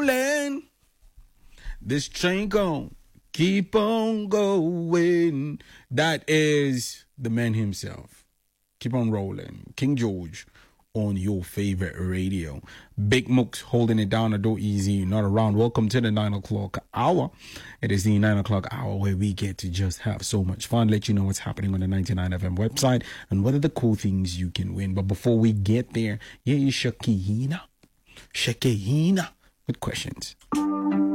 rolling. This train gon' keep on going. That is the man himself. Keep on rolling. King George on your favorite radio. Big Mooks holding it down. Adore Easy, not around. Welcome to the 9 o'clock hour. It is the 9 o'clock hour where we get to just have so much fun, let you know what's happening on the 99 FM website and what are the cool things you can win. But before we get there, here is Shakina with questions.